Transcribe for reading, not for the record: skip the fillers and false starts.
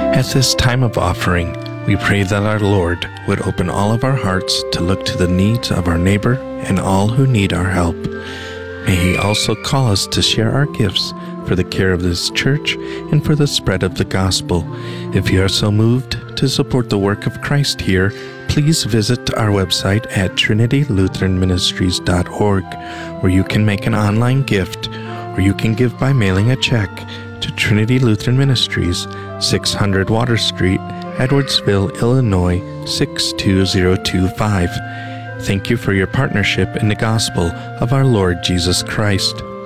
At this time of offering, we pray that our Lord would open all of our hearts to look to the needs of our neighbor and all who need our help. May He also call us to share our gifts for the care of this church and for the spread of the gospel. If you are so moved to support the work of Christ here, please visit our website at trinitylutheranministries.org, where you can make an online gift, or you can give by mailing a check to Trinity Lutheran Ministries, 600 Water Street, Edwardsville, Illinois, 62025. Thank you for your partnership in the gospel of our Lord Jesus Christ.